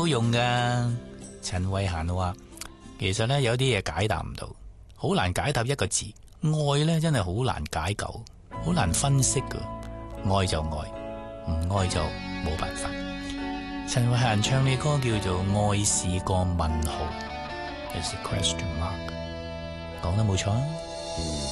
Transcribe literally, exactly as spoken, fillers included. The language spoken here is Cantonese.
用噶。陳慧嫻話，其實呢，有啲嘢解答唔到，好難解答一個字。愛呢真係好難解構，好難分析噶。愛就愛，唔愛就冇辦法。陳慧嫻唱嘅歌叫做《愛是個問號》，係 question mark，講得冇錯。